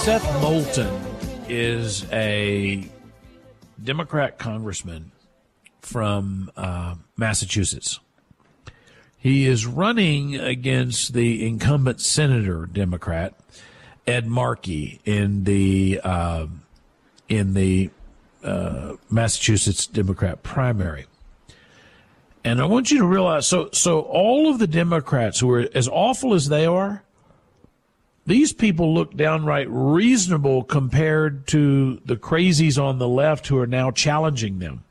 Seth Moulton is a Democrat congressman from Massachusetts. He is running against the incumbent senator Democrat Ed Markey in the Massachusetts Democrat primary. And I want you to realize, so all of the Democrats who are as awful as they are, these people look downright reasonable compared to the crazies on the left who are now challenging them.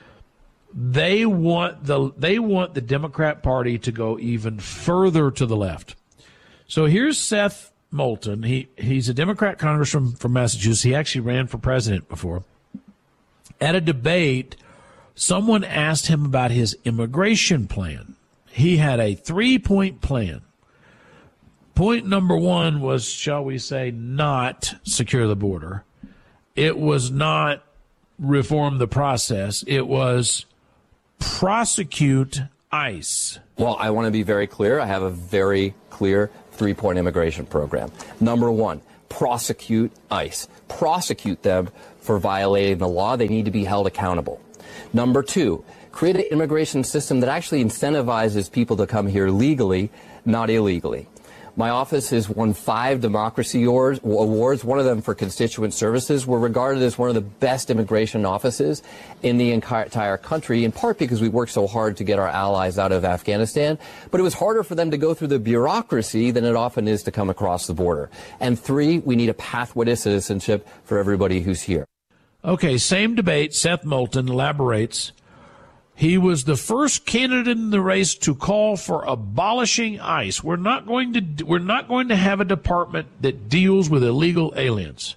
They want the Democrat Party to go even further to the left. So here's Seth Moulton. He's a Democrat congressman from Massachusetts. He actually ran for president before. At a debate, someone asked him about his immigration plan. He had a 3-point plan. Point number one was, shall we say, not secure the border. It was not reform the process. It was prosecute ICE. Well, I want to be very clear. I have a very clear 3-point immigration program. Number one, prosecute ICE. Prosecute them for violating the law. They need to be held accountable. Number two, create an immigration system that actually incentivizes people to come here legally, not illegally. My office has won 5 democracy awards, one of them for constituent services. We're regarded as one of the best immigration offices in the entire country, in part because we worked so hard to get our allies out of Afghanistan. But it was harder for them to go through the bureaucracy than it often is to come across the border. And 3, we need a pathway to citizenship for everybody who's here. Okay, same debate. Seth Moulton elaborates. He was the first candidate in the race to call for abolishing ICE. We're not going to have a department that deals with illegal aliens.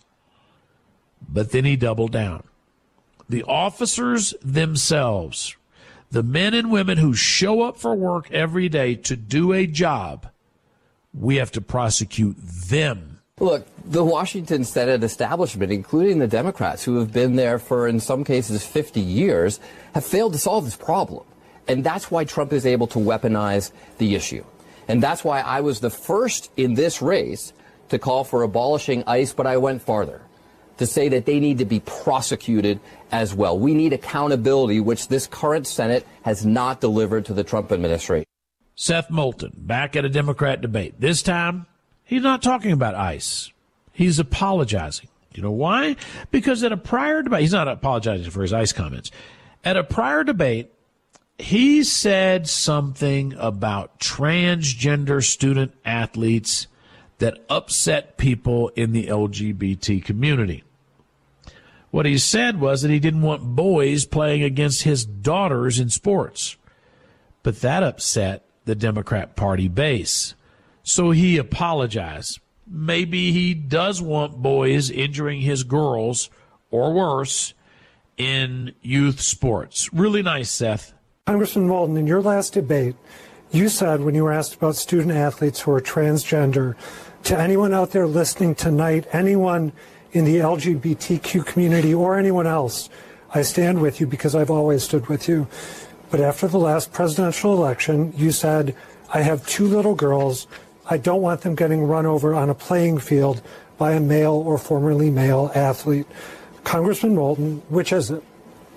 But then he doubled down. The officers themselves, the men and women who show up for work every day to do a job, we have to prosecute them. Look, the Washington Senate establishment, including the Democrats who have been there for, in some cases, 50 years, have failed to solve this problem. And that's why Trump is able to weaponize the issue. And that's why I was the first in this race to call for abolishing ICE, but I went farther to say that they need to be prosecuted as well. We need accountability, which this current Senate has not delivered to the Trump administration. Seth Moulton, back at a Democrat debate. This time, he's not talking about ICE. He's apologizing. You know why? Because at a prior debate, he's not apologizing for his ICE comments. At a prior debate, he said something about transgender student athletes that upset people in the LGBT community. What he said was that he didn't want boys playing against his daughters in sports. But that upset the Democrat Party base. So he apologized. Maybe he does want boys injuring his girls, or worse, in youth sports. Really nice, Seth. Congressman Moulton, in your last debate, you said when you were asked about student athletes who are transgender, to anyone out there listening tonight, anyone in the LGBTQ community or anyone else, I stand with you because I've always stood with you. But after the last presidential election, you said, I have 2 little girls. I don't want them getting run over on a playing field by a male or formerly male athlete. Congressman Moulton, which is it?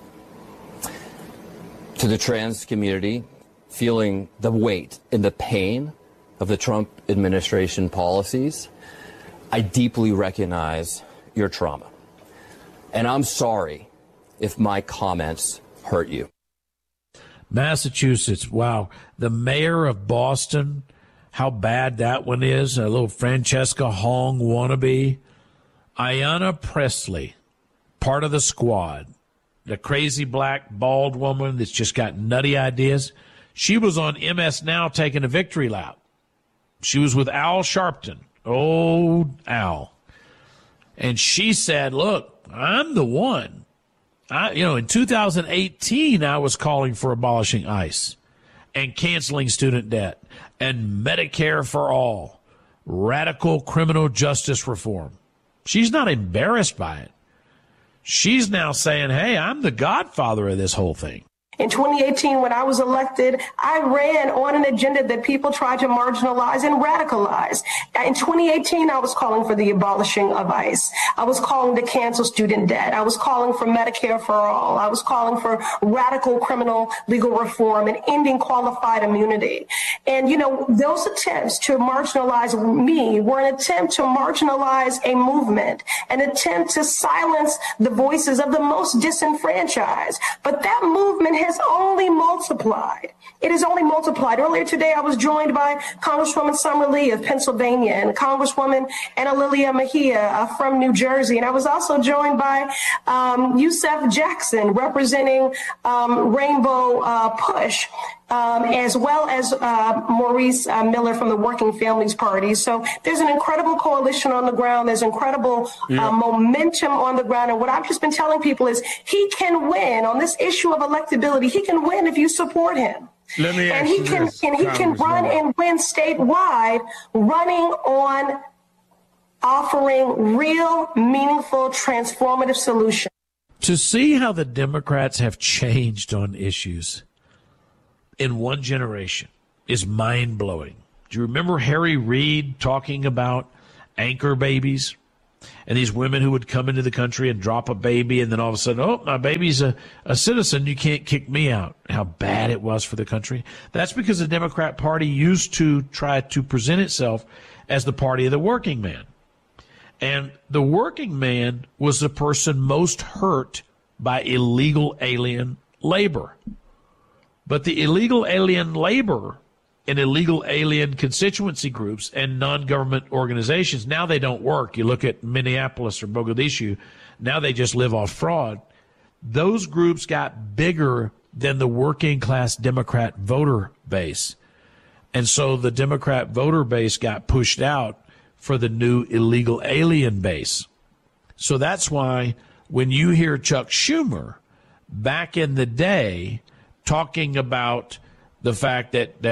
To the trans community, feeling the weight and the pain of the Trump administration policies, I deeply recognize your trauma. And I'm sorry if my comments hurt you. Massachusetts, wow. The mayor of Boston, how bad that one is. A little Francesca Hong wannabe. Ayanna Pressley, part of the squad. The crazy black bald woman that's just got nutty ideas. She was on MS Now taking a victory lap. She was with Al Sharpton. Oh, Al. And she said, look, I'm the one. In 2018, I was calling for abolishing ICE and canceling student debt and Medicare for all, radical criminal justice reform. She's not embarrassed by it. She's now saying, hey, I'm the godfather of this whole thing. In 2018, when I was elected, I ran on an agenda that people tried to marginalize and radicalize. In 2018, I was calling for the abolishing of ICE. I was calling to cancel student debt. I was calling for Medicare for all. I was calling for radical criminal legal reform and ending qualified immunity. And, those attempts to marginalize me were an attempt to marginalize a movement, an attempt to silence the voices of the most disenfranchised. But that movement has only multiplied. It has only multiplied. Earlier today, I was joined by Congresswoman Summer Lee of Pennsylvania and Congresswoman Ana Lilia Mejia from New Jersey. And I was also joined by Yusef Jackson representing Rainbow Push, as well as Maurice Miller from the Working Families Party. So there's an incredible coalition on the ground. There's incredible momentum on the ground. And what I've just been telling people is he can win on this issue of electability. He can win if you support him. And he can run and win statewide, running on offering real, meaningful, transformative solutions. To see how the Democrats have changed on issues in one generation is mind-blowing. Do you remember Harry Reid talking about anchor babies and these women who would come into the country and drop a baby and then all of a sudden, oh, my baby's a citizen, you can't kick me out? How bad it was for the country. That's because the Democrat Party used to try to present itself as the party of the working man. And the working man was the person most hurt by illegal alien labor. But the illegal alien labor and illegal alien constituency groups and non-government organizations, now they don't work. You look at Minneapolis or Mogadishu, now they just live off fraud. Those groups got bigger than the working class Democrat voter base. And so the Democrat voter base got pushed out for the new illegal alien base. So that's why when you hear Chuck Schumer back in the day talking about the fact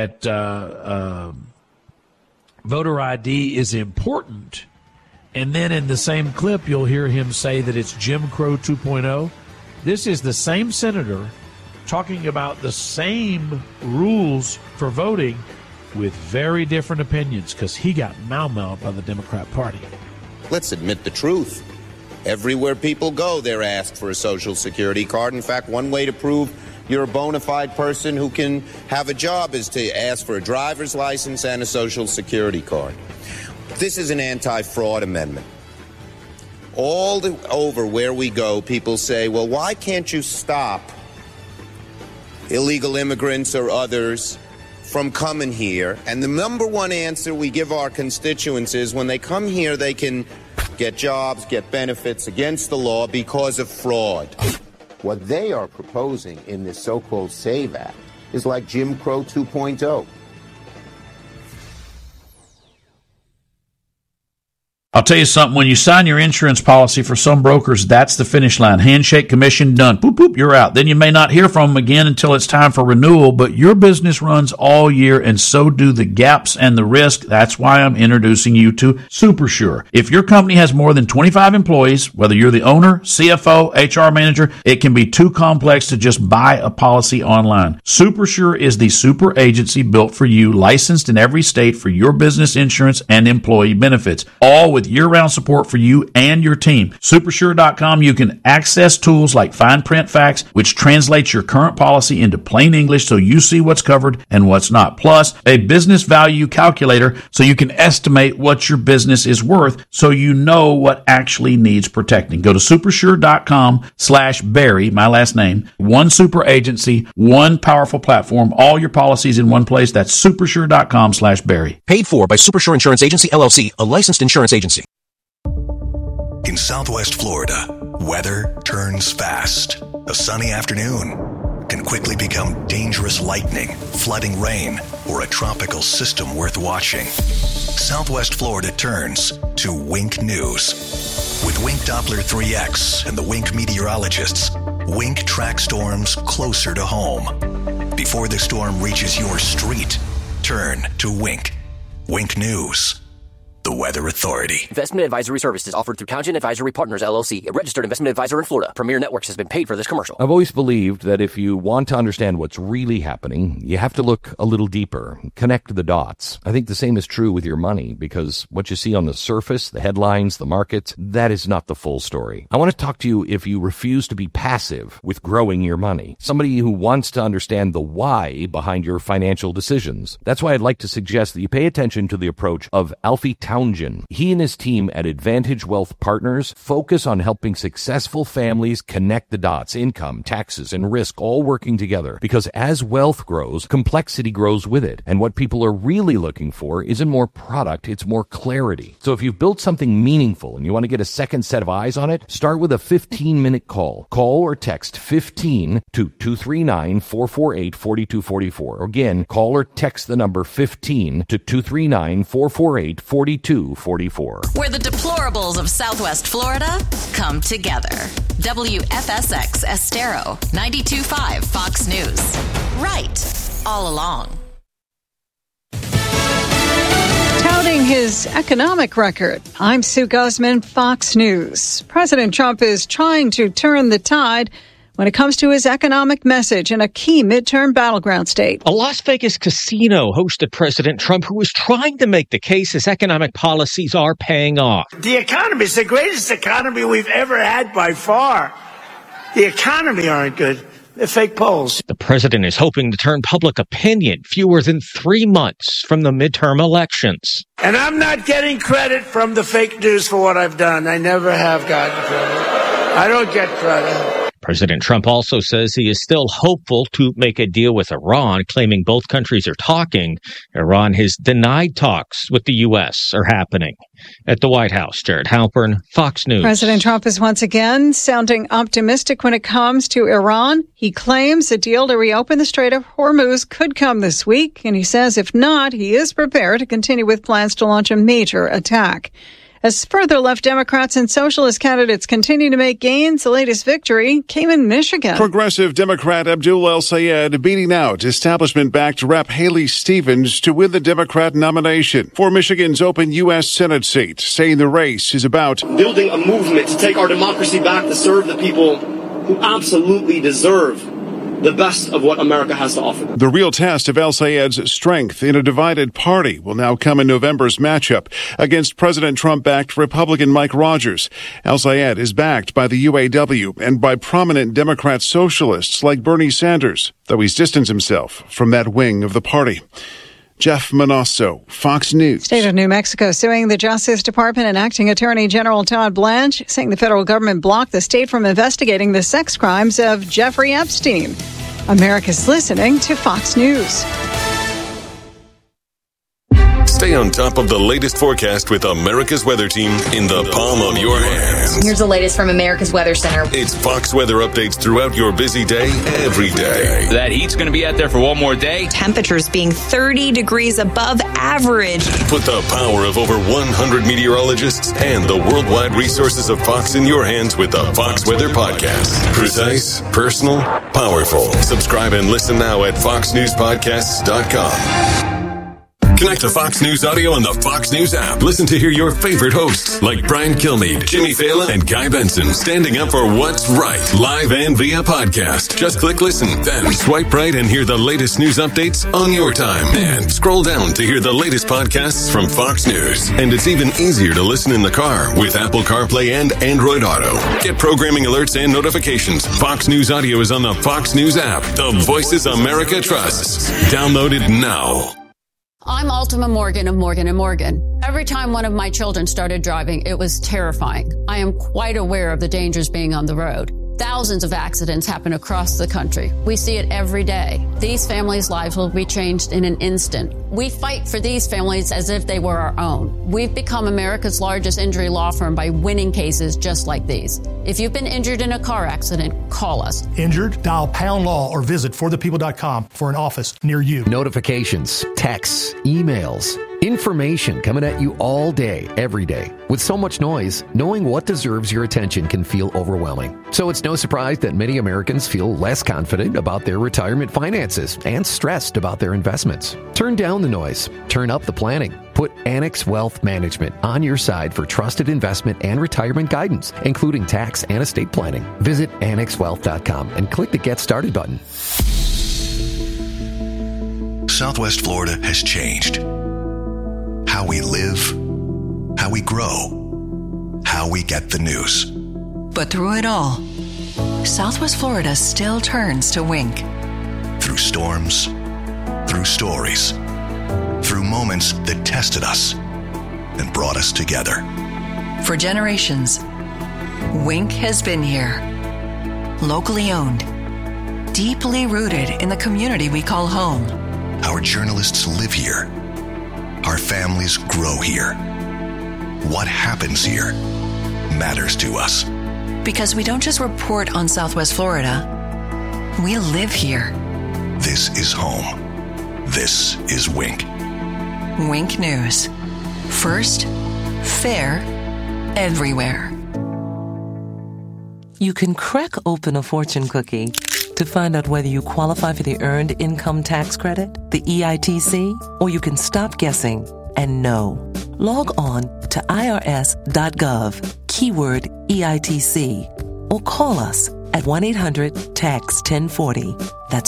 that voter ID is important, and then in the same clip you'll hear him say that it's Jim Crow 2.0. This is the same senator talking about the same rules for voting with very different opinions because he got mau-mau by the Democrat Party. Let's admit the truth. Everywhere people go, they're asked for a Social Security card. In fact, one way to prove you're a bona fide person who can have a job is to ask for a driver's license and a Social Security card. This is an anti-fraud amendment. Over where we go, people say, well, why can't you stop illegal immigrants or others from coming here? And the number one answer we give our constituents is when they come here, they can get jobs, get benefits against the law because of fraud. What they are proposing in this so-called SAVE Act is like Jim Crow 2.0. I'll tell you something, when you sign your insurance policy for some brokers, that's the finish line. Handshake, commission, done. Boop, boop, you're out. Then you may not hear from them again until it's time for renewal, but your business runs all year and so do the gaps and the risk. That's why I'm introducing you to SuperSure. If your company has more than 25 employees, whether you're the owner, CFO, HR manager, it can be too complex to just buy a policy online. SuperSure is the super agency built for you, licensed in every state for your business insurance and employee benefits, all with year-round support for you and your team. Supersure.com, you can access tools like Fine Print Facts, which translates your current policy into plain English so you see what's covered and what's not. Plus, a business value calculator so you can estimate what your business is worth so you know what actually needs protecting. Go to supersure.com/Barry, my last name. One super agency, one powerful platform, all your policies in one place. That's supersure.com/Barry. Paid for by Supersure Insurance Agency, LLC, a licensed insurance agency. In Southwest Florida, weather turns fast. A sunny afternoon can quickly become dangerous lightning, flooding rain, or a tropical system worth watching. Southwest Florida turns to Wink News. With Wink Doppler 3X and the Wink meteorologists, Wink tracks storms closer to home. Before the storm reaches your street, turn to Wink. Wink News. the Weather Authority. Investment advisory services offered through Townsend Advisory Partners, LLC, a registered investment advisor in Florida. Premier Networks has been paid for this commercial. I've always believed that if you want to understand what's really happening, you have to look a little deeper, connect the dots. I think the same is true with your money, because what you see on the surface, the headlines, the markets, that is not the full story. I want to talk to you if you refuse to be passive with growing your money. Somebody who wants to understand the why behind your financial decisions. That's why I'd like to suggest that you pay attention to the approach of Alfie Townsend. He and his team at Advantage Wealth Partners focus on helping successful families connect the dots, income, taxes, and risk all working together. Because as wealth grows, complexity grows with it. And what people are really looking for isn't more product, it's more clarity. So if you've built something meaningful and you want to get a second set of eyes on it, start with a 15-minute call. Call or text 15 to 239-448-4244. Again, call or text the number 15 to 239-448-4244. Where the deplorables of Southwest Florida come together. WFSX Estero, 92.5 Fox News. Right all along. Touting his economic record, I'm Sue Guzman, Fox News. President Trump is trying to turn the tide when it comes to his economic message in a key midterm battleground state. A Las Vegas casino hosted President Trump, who was trying to make the case his economic policies are paying off. The economy is the greatest economy we've ever had by far. The economy aren't good. They're fake polls. The president is hoping to turn public opinion fewer than 3 months from the midterm elections. And I'm not getting credit from the fake news for what I've done. I never have gotten credit. I don't get credit. President Trump also says he is still hopeful to make a deal with Iran, claiming both countries are talking. Iran has denied talks with the U.S. are happening. At the White House, Jared Halpern, Fox News. President Trump is once again sounding optimistic when it comes to Iran. He claims a deal to reopen the Strait of Hormuz could come this week, and he says if not, he is prepared to continue with plans to launch a major attack. As further left Democrats and socialist candidates continue to make gains, the latest victory came in Michigan. Progressive Democrat Abdul El-Sayed beating out establishment-backed Rep. Haley Stevens to win the Democrat nomination for Michigan's open U.S. Senate seat, saying the race is about building a movement to take our democracy back, to serve the people who absolutely deserve the best of what America has to offer. The real test of El-Sayed's strength in a divided party will now come in November's matchup against President Trump-backed Republican Mike Rogers. El-Sayed is backed by the UAW and by prominent Democrat socialists like Bernie Sanders, though he's distanced himself from that wing of the party. Jeff Manasso, Fox News. State of New Mexico suing the Justice Department and Acting Attorney General Todd Blanche, saying the federal government blocked the state from investigating the sex crimes of Jeffrey Epstein. America's listening to Fox News. Stay on top of the latest forecast with America's Weather Team in the palm of your hands. Here's the latest from America's Weather Center. It's Fox weather updates throughout your busy day, every day. That heat's going to be out there for one more day. Temperatures being 30 degrees above average. Put the power of over 100 meteorologists and the worldwide resources of Fox in your hands with the Fox Weather Podcast. Precise, personal, powerful. Subscribe and listen now at foxnewspodcasts.com. Connect to Fox News Audio on the Fox News app. Listen to hear your favorite hosts like Brian Kilmeade, Jimmy Fallon, and Guy Benson standing up for what's right, live and via podcast. Just click listen, then swipe right and hear the latest news updates on your time. And scroll down to hear the latest podcasts from Fox News. And it's even easier to listen in the car with Apple CarPlay and Android Auto. Get programming alerts and notifications. Fox News Audio is on the Fox News app. The voices America trusts. Download it now. I'm Altima Morgan of Morgan & Morgan. Every time one of my children started driving, it was terrifying. I am quite aware of the dangers being on the road. Thousands of accidents happen across the country. We see it every day. These families' lives will be changed in an instant. We fight for these families as if they were our own. We've become America's largest injury law firm by winning cases just like these. If you've been injured in a car accident, call us. Injured? Dial pound law or visit forthepeople.com for an office near you. Notifications, texts, emails. Information coming at you all day, every day. With so much noise, knowing what deserves your attention can feel overwhelming. So it's no surprise that many Americans feel less confident about their retirement finances and stressed about their investments. Turn down the noise. Turn up the planning. Put Annex Wealth Management on your side for trusted investment and retirement guidance, including tax and estate planning. Visit annexwealth.com and click the Get Started button. Southwest Florida has changed. How we live, how we grow, how we get the news. But through it all, Southwest Florida still turns to Wink. Through storms, through stories, through moments that tested us and brought us together. For generations, Wink has been here. Locally owned, deeply rooted in the community we call home. Our journalists live here. Our families grow here. What happens here matters to us. Because we don't just report on Southwest Florida, we live here. This is home. This is Wink. Wink News. First, fair, everywhere. You can crack open a fortune cookie to find out whether you qualify for the Earned Income Tax Credit, the EITC, or you can stop guessing and know. Log on to irs.gov, keyword EITC, or call us at 1-800-TAX-1040. That's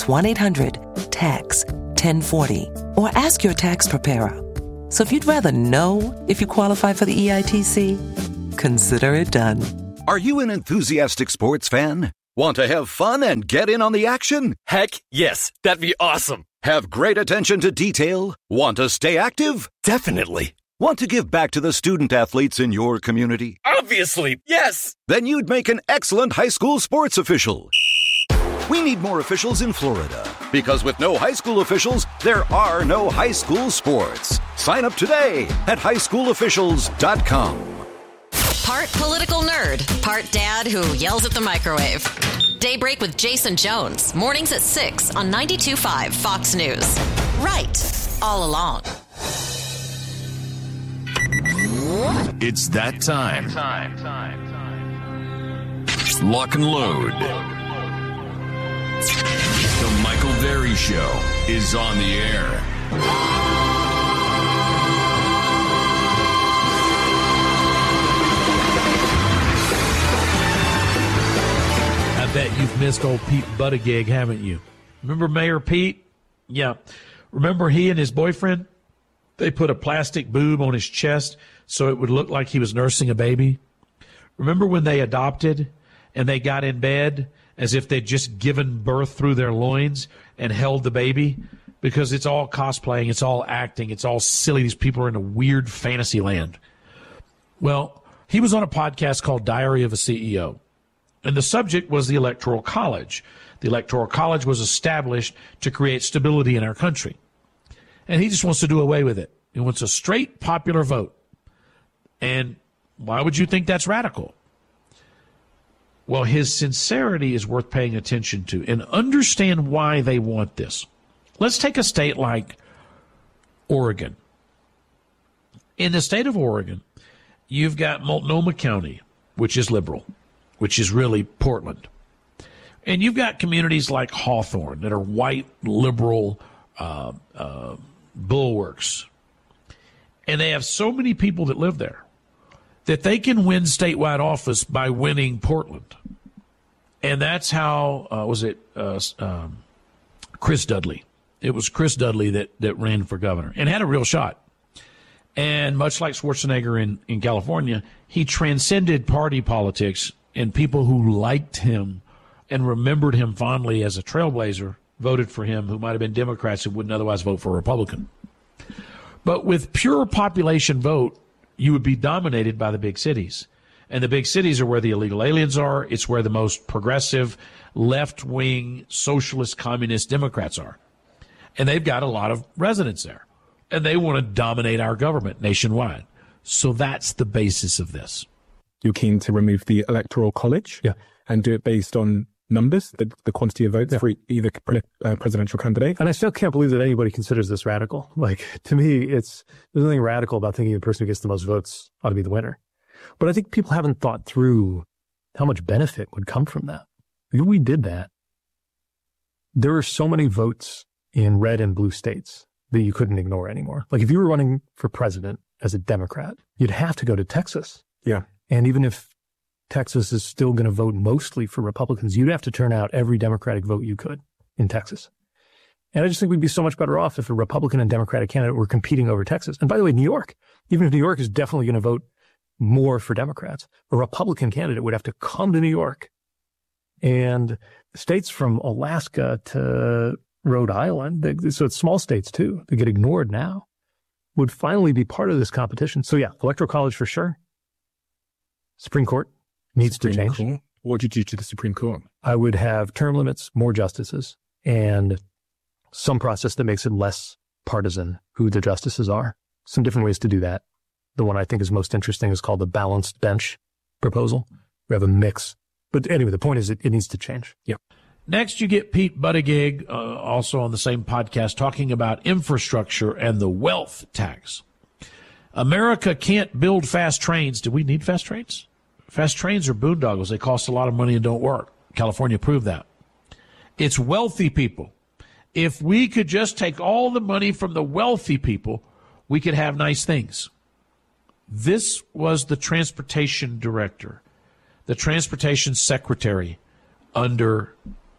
1-800-TAX-1040. Or ask your tax preparer. So if you'd rather know if you qualify for the EITC, consider it done. Are you an enthusiastic sports fan? Want to have fun and get in on the action? Heck, yes. That'd be awesome. Have great attention to detail? Want to stay active? Definitely. Want to give back to the student athletes in your community? Obviously, yes. Then you'd make an excellent high school sports official. We need more officials in Florida, because with no high school officials, there are no high school sports. Sign up today at highschoolofficials.com. Part political nerd, part dad who yells at the microwave. Daybreak with Jason Jones. Mornings at 6 on 92.5 Fox News. Right. All along. It's that time. Lock and load. The Michael Berry Show is on the air. I bet you've missed old Pete Buttigieg, haven't you? Remember Mayor Pete? Yeah. Remember he and his boyfriend? They put a plastic boob on his chest so it would look like he was nursing a baby. Remember when they adopted and they got in bed as if they'd just given birth through their loins and held the baby? Because it's all cosplaying, it's all acting, it's all silly. These people are in a weird fantasy land. Well, he was on a podcast called Diary of a CEO. And the subject was the Electoral College. The Electoral College was established to create stability in our country. And he just wants to do away with it. He wants a straight popular vote. And why would you think that's radical? Well, his sincerity is worth paying attention to and understand why they want this. Let's take a state like Oregon. In the state of Oregon, you've got Multnomah County, which is liberal, which is really Portland. And you've got communities like Hawthorne that are white, liberal bulwarks. And they have so many people that live there that they can win statewide office by winning Portland. And that's how, Chris Dudley. It was Chris Dudley that ran for governor and had a real shot. And much like Schwarzenegger in California, he transcended party politics, and people who liked him and remembered him fondly as a trailblazer voted for him, who might have been Democrats who wouldn't otherwise vote for a Republican. But with pure population vote, you would be dominated by the big cities. And the big cities are where the illegal aliens are. It's where the most progressive, left-wing, socialist, communist Democrats are. And they've got a lot of residents there. And they want to dominate our government nationwide. So that's the basis of this. You're keen to remove the Electoral College and do it based on numbers, the quantity of votes for either presidential candidate. And I still can't believe that anybody considers this radical. Like, to me, there's nothing radical about thinking the person who gets the most votes ought to be the winner. But I think people haven't thought through how much benefit would come from that. If we did that, there are so many votes in red and blue states that you couldn't ignore anymore. Like, if you were running for president as a Democrat, you'd have to go to Texas. Yeah. And even if Texas is still going to vote mostly for Republicans, you'd have to turn out every Democratic vote you could in Texas. And I just think we'd be so much better off if a Republican and Democratic candidate were competing over Texas. And by the way, New York, even if New York is definitely going to vote more for Democrats, a Republican candidate would have to come to New York. And states from Alaska to Rhode Island, so it's small states too, that get ignored now, would finally be part of this competition. So yeah, Electoral College for sure. Supreme Court needs to change. Court. What would you do to the Supreme Court? I would have term limits, more justices, and some process that makes it less partisan who the justices are. Some different ways to do that. The one I think is most interesting is called the balanced bench proposal. We have a mix. But anyway, the point is it needs to change. Yep. Next, you get Pete Buttigieg, also on the same podcast, talking about infrastructure and the wealth tax. America can't build fast trains. Do we need fast trains? Fast trains are boondoggles. They cost a lot of money and don't work. California proved that. It's wealthy people. If we could just take all the money from the wealthy people, we could have nice things. This was the transportation director, the transportation secretary under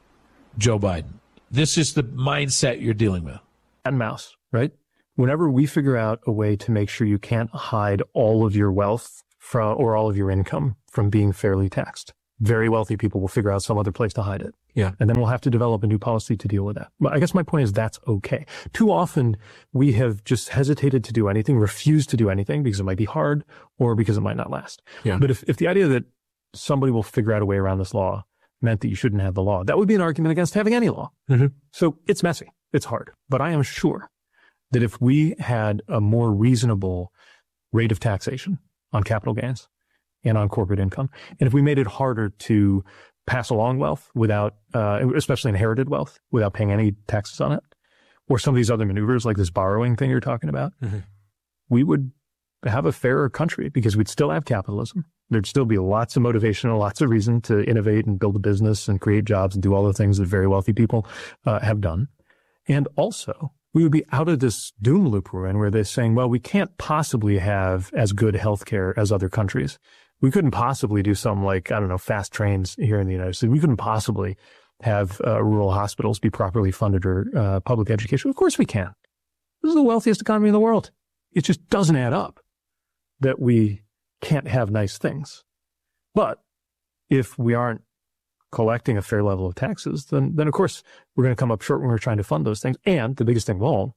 Joe Biden. This is the mindset you're dealing with. And mouse, right? Whenever we figure out a way to make sure you can't hide all of your wealth or all of your income from being fairly taxed, very wealthy people will figure out some other place to hide it. Yeah. And then we'll have to develop a new policy to deal with that. But I guess my point is that's okay. Too often we have just hesitated to do anything, refused to do anything because it might be hard or because it might not last. Yeah. But if the idea that somebody will figure out a way around this law meant that you shouldn't have the law, that would be an argument against having any law. Mm-hmm. So it's messy. It's hard. But I am sure that if we had a more reasonable rate of taxation on capital gains and on corporate income, and if we made it harder to pass along wealth without, especially inherited wealth, without paying any taxes on it, or some of these other maneuvers like this borrowing thing you're talking about, we would have a fairer country because we'd still have capitalism. There'd still be lots of motivation and lots of reason to innovate and build a business and create jobs and do all the things that very wealthy people have done. And also, we would be out of this doom loop we're in where they're saying, well, we can't possibly have as good healthcare as other countries. We couldn't possibly do something like, I don't know, fast trains here in the United States. We couldn't possibly have rural hospitals be properly funded or public education. Of course we can. This is the wealthiest economy in the world. It just doesn't add up that we can't have nice things. But if we aren't collecting a fair level of taxes, then of course we're going to come up short when we're trying to fund those things. And the biggest thing of all,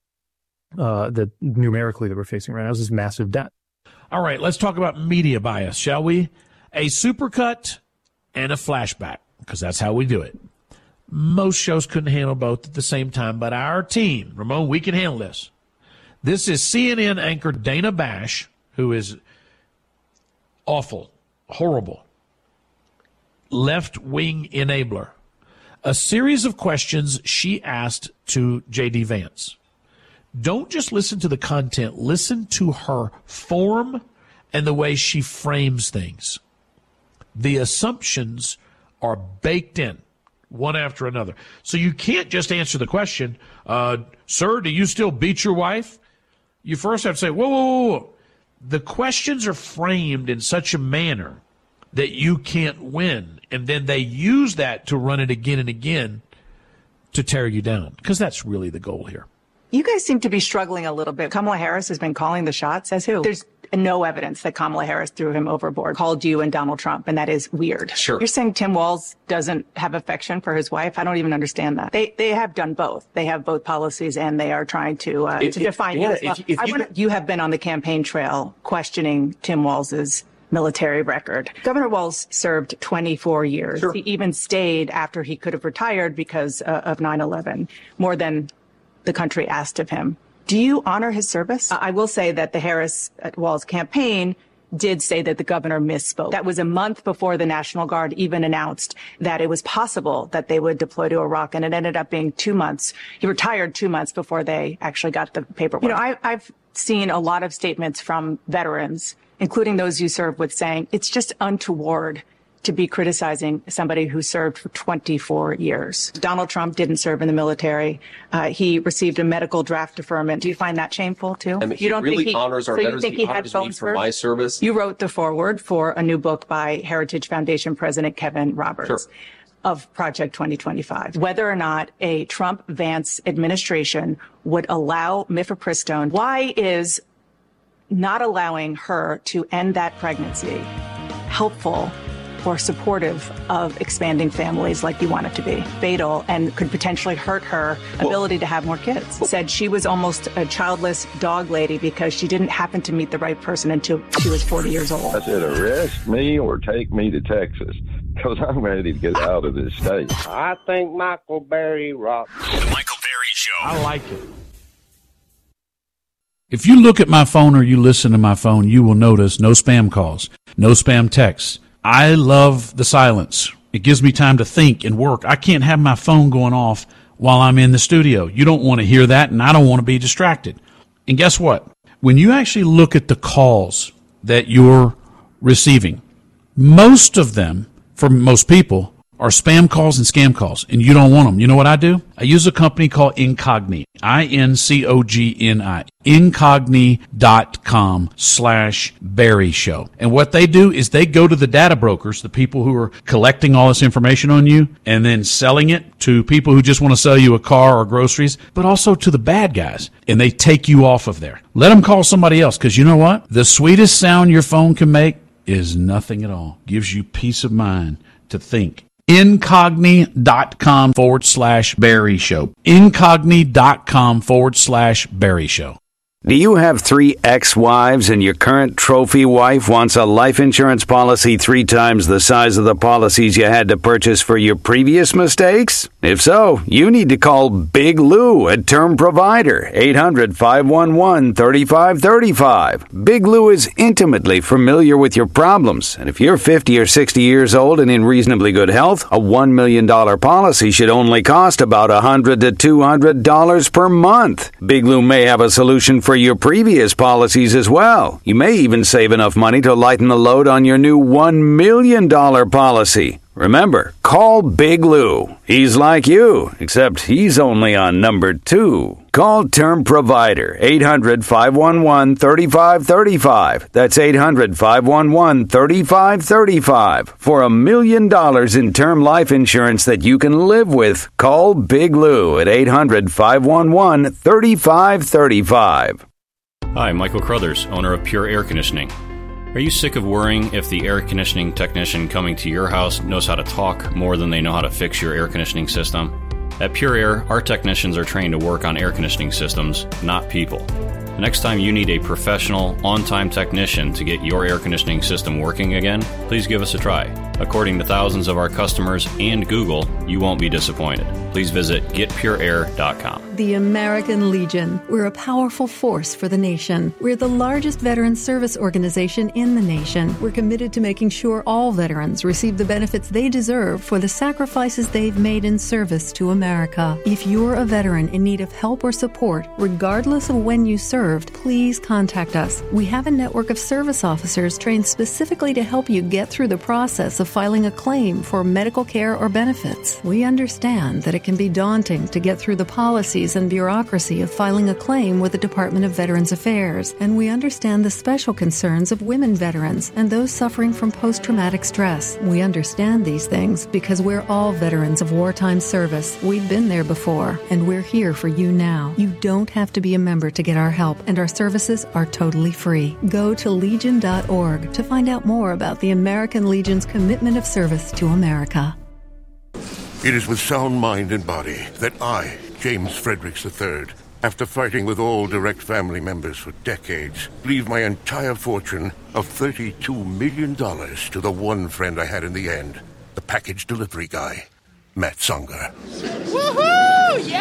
that numerically that we're facing right now is this massive debt. All right, let's talk about media bias, shall we? A supercut and a flashback, because that's how we do it. Most shows couldn't handle both at the same time, but our team, Ramon, we can handle this. This is CNN anchor Dana Bash, who is awful, horrible, left-wing enabler. A series of questions she asked to J.D. Vance. Don't just listen to the content. Listen to her form and the way she frames things. The assumptions are baked in one after another. So you can't just answer the question, sir, do you still beat your wife? You first have to say, whoa, whoa, whoa, whoa. The questions are framed in such a manner that you can't win. And then they use that to run it again and again to tear you down, because that's really the goal here. You guys seem to be struggling a little bit. Kamala Harris has been calling the shots. Says who? There's no evidence that Kamala Harris threw him overboard, called you and Donald Trump, and that is weird. Sure. You're saying Tim Walz doesn't have affection for his wife? I don't even understand that. They have done both. They have both policies, and they are trying to define it. You have been on the campaign trail questioning Tim Walz's military record. Governor Walz served 24 years. Sure. He even stayed after he could have retired because of 9/11, more than the country asked of him. Do you honor his service? I will say that the Harris-Walz campaign did say that the governor misspoke. That was a month before the National Guard even announced that it was possible that they would deploy to Iraq, and it ended up being 2 months. He retired 2 months before they actually got the paperwork. You know, I've seen a lot of statements from veterans, including those you served with, saying it's just untoward to be criticizing somebody who served for 24 years. Donald Trump didn't serve in the military. He received a medical draft deferment. Do you find that shameful, too? I mean, he really honors our veterans. He honors me for my service. You wrote the foreword for a new book by Heritage Foundation President Kevin Roberts of Project 2025. Whether or not a Trump-Vance administration would allow mifepristone, why is not allowing her to end that pregnancy helpful or supportive of expanding families like you want it to be? Fatal and could potentially hurt her ability to have more kids. Said she was almost a childless dog lady because she didn't happen to meet the right person until she was 40 years old. I said, arrest me or take me to Texas, because I'm ready to get out of this state. I think Michael Berry rocks. The Michael Berry Show. I like it. If you look at my phone or you listen to my phone, you will notice no spam calls, no spam texts. I love the silence. It gives me time to think and work. I can't have my phone going off while I'm in the studio. You don't want to hear that, and I don't want to be distracted. And guess what? When you actually look at the calls that you're receiving, most of them, for most people, are spam calls and scam calls, and you don't want them. You know what I do? I use a company called Incogni, INCOGNI, incogni.com/Berry Show. And what they do is they go to the data brokers, the people who are collecting all this information on you, and then selling it to people who just want to sell you a car or groceries, but also to the bad guys, and they take you off of there. Let them call somebody else, because you know what? The sweetest sound your phone can make is nothing at all. Gives you peace of mind to think. Incogni.com/Berry Show. Incogni.com/Berry Show. Do you have 3 ex-wives and your current trophy wife wants a life insurance policy 3 times the size of the policies you had to purchase for your previous mistakes? If so, you need to call Big Lou at Term Provider, 800-511-3535. Big Lou is intimately familiar with your problems, and if you're 50 or 60 years old and in reasonably good health, a $1 million policy should only cost about $100 to $200 per month. Big Lou may have a solution for your previous policies as well. You may even save enough money to lighten the load on your new $1 million policy. Remember, call Big Lou. He's like you, except he's only on number 2. Call Term Provider, 800-511-3535. That's 800-511-3535. For $1 million in term life insurance that you can live with, call Big Lou at 800-511-3535. Hi, Michael Crothers, owner of Pure Air Conditioning. Are you sick of worrying if the air conditioning technician coming to your house knows how to talk more than they know how to fix your air conditioning system? At Pure Air, our technicians are trained to work on air conditioning systems, not people. The next time you need a professional, on-time technician to get your air conditioning system working again, please give us a try. According to thousands of our customers and Google, you won't be disappointed. Please visit getpureair.com. The American Legion. We're a powerful force for the nation. We're the largest veteran service organization in the nation. We're committed to making sure all veterans receive the benefits they deserve for the sacrifices they've made in service to America. If you're a veteran in need of help or support, regardless of when you served, please contact us. We have a network of service officers trained specifically to help you get through the process of filing a claim for medical care or benefits. We understand that it can be daunting to get through the policies and bureaucracy of filing a claim with the Department of Veterans Affairs, and we understand the special concerns of women veterans and those suffering from post-traumatic stress. We understand these things because we're all veterans of wartime service. We've been there before, and we're here for you now. You don't have to be a member to get our help, and our services are totally free. Go to legion.org to find out more about the American Legion's commitment of service to America. It is with sound mind and body that I, James Fredericks III, after fighting with all direct family members for decades, leave my entire fortune of $32 million to the one friend I had in the end, the package delivery guy, Matt Songer. Woohoo! Yeah!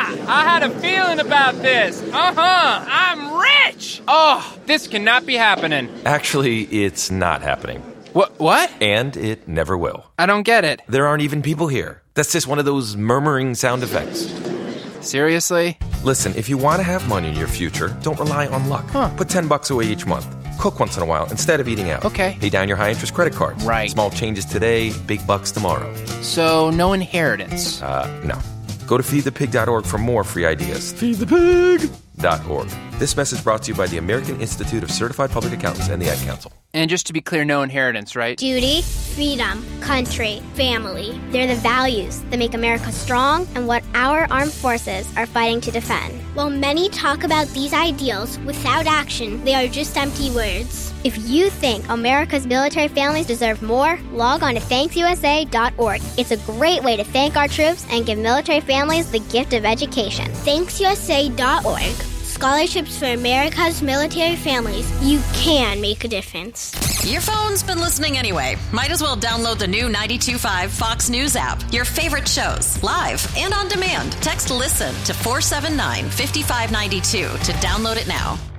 I had a feeling about this. I'm rich. Oh, this cannot be happening. Actually, it's not happening. What? And it never will. I don't get it. There aren't even people here. That's just one of those murmuring sound effects. Seriously? Listen, if you want to have money in your future, don't rely on luck. Put $10 away each month. Cook once in a while instead of eating out. Okay. Pay down your high-interest credit cards. Right. Small changes today, big bucks tomorrow. So, no inheritance? No. Go to feedthepig.org for more free ideas. Feedthepig.org. This message brought to you by the American Institute of Certified Public Accountants and the Ad Council. And just to be clear, no inheritance, right? Duty, freedom, country, family. They're the values that make America strong and what our armed forces are fighting to defend. While many talk about these ideals, without action, they are just empty words. If you think America's military families deserve more, log on to ThanksUSA.org. It's a great way to thank our troops and give military families the gift of education. ThanksUSA.org. Scholarships for America's military families. You can make a difference. Your phone's been listening anyway. Might as well download the new 92.5 Fox News app. Your favorite shows, live and on demand. Text LISTEN to 479-5592 to download it now.